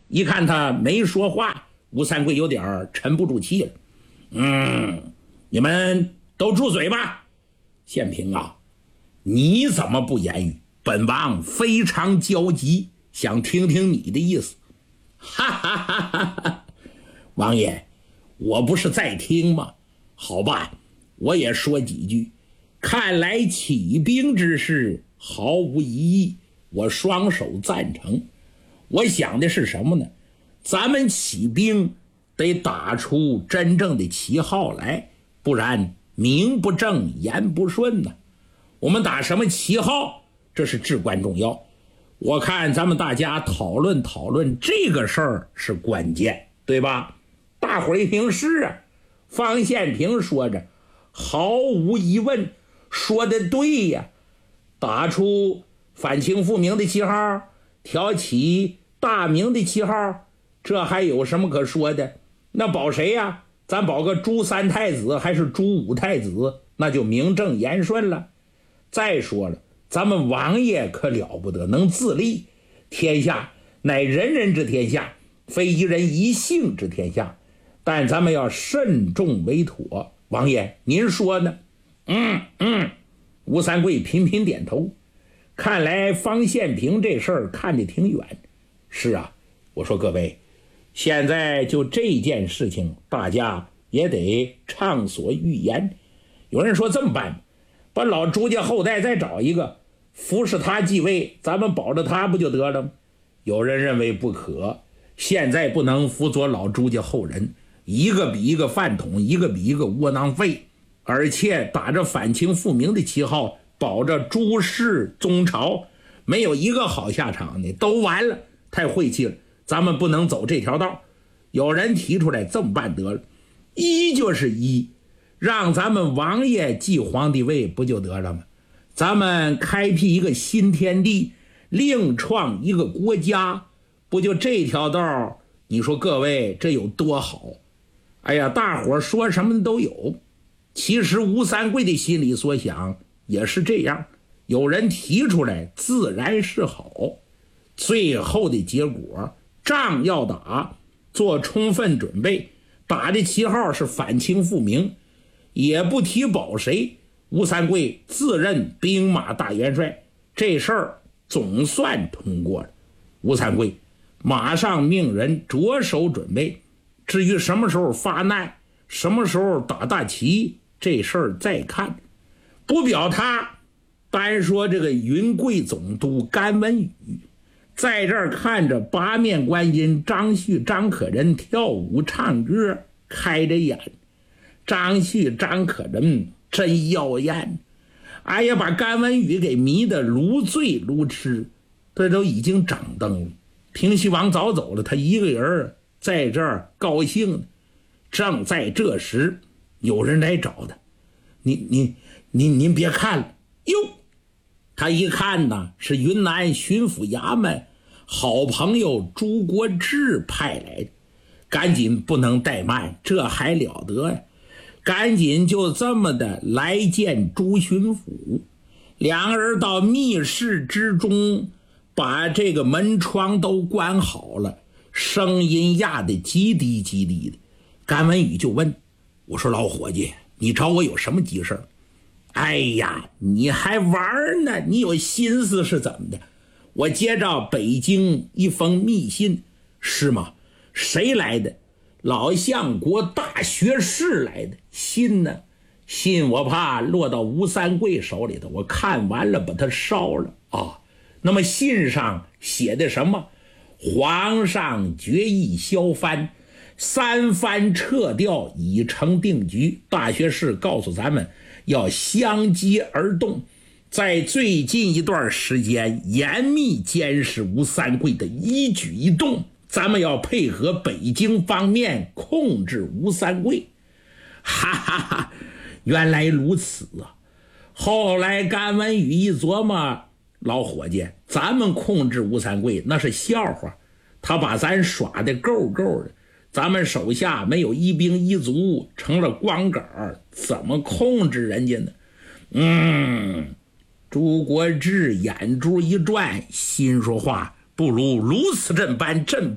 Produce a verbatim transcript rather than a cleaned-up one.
一看他没说话，吴三桂有点沉不住气了。嗯，你们都住嘴吧。宪平啊，你怎么不言语？本王非常焦急，想听听你的意思。哈哈哈哈哈！王爷，我不是在听吗？好吧，我也说几句。看来起兵之事毫无疑义，我双手赞成。我想的是什么呢？咱们起兵得打出真正的旗号来，不然名不正言不顺呢。我们打什么旗号，这是至关重要。我看咱们大家讨论讨论这个事儿是关键，对吧？大伙儿一听是啊，方宪平说着，毫无疑问，说的对呀。打出反清复明的旗号，挑起大明的旗号，这还有什么可说的？那保谁呀？咱保个朱三太子还是朱五太子，那就名正言顺了。再说了，咱们王爷可了不得，能自立，天下乃人人之天下，非一人一姓之天下，但咱们要慎重为妥。王爷您说呢？嗯嗯，吴三桂频频点头。看来方宪平这事儿看得挺远。是啊，我说各位，现在就这件事情大家也得畅所欲言。有人说这么办，把老朱家后代再找一个服侍他继位，咱们保着他不就得了吗？有人认为不可，现在不能辅佐老朱家后人，一个比一个饭桶，一个比一个窝囊废，而且打着反清复明的旗号，保着朱氏宗朝，没有一个好下场的，都完了，太晦气了。咱们不能走这条道。有人提出来这么办得了，一就是一，让咱们王爷继皇帝位不就得了吗？咱们开辟一个新天地，另创一个国家，不就这条道？你说各位这有多好？哎呀，大伙说什么都有。其实吴三桂的心里所想也是这样，有人提出来自然是好。最后的结果，仗要打，做充分准备，打的旗号是反清复明，也不提保谁。吴三桂自任兵马大元帅，这事儿总算通过了。吴三桂马上命人着手准备，至于什么时候发难，什么时候打大旗，这事儿再看。不表他，单说这个云贵总督甘文宇，在这儿看着八面观音张旭张可人跳舞唱歌，开着眼。张旭张可人真妖艳，哎呀，把甘文宇给迷得如醉如痴。这都已经掌灯了，平西王早走了，他一个人在这儿高兴呢。正在这时，有人来找他。您您您您别看了哟，他一看呢，是云南巡抚衙门好朋友朱国志派来的，赶紧不能怠慢，这还了得呀！赶紧就这么的来见朱巡抚。两人到密室之中，把这个门窗都关好了，声音压得极低极低的。甘文宇就问我说：“老伙计，你找我有什么急事？”哎呀，你还玩呢？你有心思是怎么的？我接着北京一封密信。是吗？谁来的？老相国大学士来的。信呢？信我怕落到吴三桂手里头，我看完了把它烧了啊。那么信上写的什么？皇上决议削藩，三藩撤掉已成定局。大学士告诉咱们要相机而动，在最近一段时间严密监视吴三桂的一举一动，咱们要配合北京方面控制吴三桂。哈哈哈，原来如此啊！后来甘文宇一琢磨，老伙计，咱们控制吴三桂那是笑话，他把咱耍得够够的，咱们手下没有一兵一卒，成了光杆，怎么控制人家呢？嗯，朱国志眼珠一转，心说话不如如此这般这